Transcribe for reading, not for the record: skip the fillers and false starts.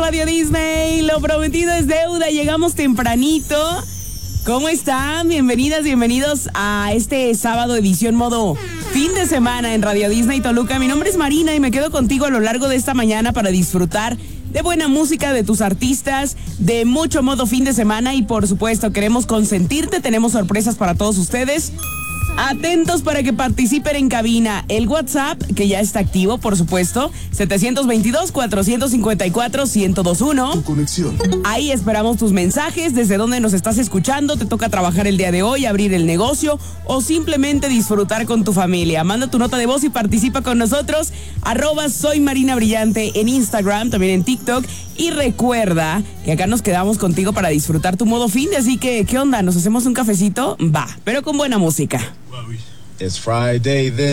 Radio Disney. Lo prometido es deuda. Llegamos tempranito. ¿Cómo están? Bienvenidas, bienvenidos a este sábado edición modo fin de semana en Radio Disney Toluca. Mi nombre es Marina y me quedo contigo a lo largo de esta mañana para disfrutar de buena música, de tus artistas, de mucho modo fin de semana y por supuesto queremos consentirte. Tenemos sorpresas para todos ustedes. Atentos para que participen en cabina. El WhatsApp, que ya está activo, por supuesto, 722-454-1021. Tu conexión. Ahí esperamos tus mensajes, desde dónde nos estás escuchando, te toca trabajar el día de hoy, abrir el negocio o simplemente disfrutar con tu familia. Manda tu nota de voz y participa con nosotros. @soy Marina Brillante en Instagram, también en TikTok. Y recuerda que acá nos quedamos contigo para disfrutar tu modo fin de, así que, ¿qué onda? ¿Nos hacemos un cafecito? Va, pero con buena música. It's Friday then.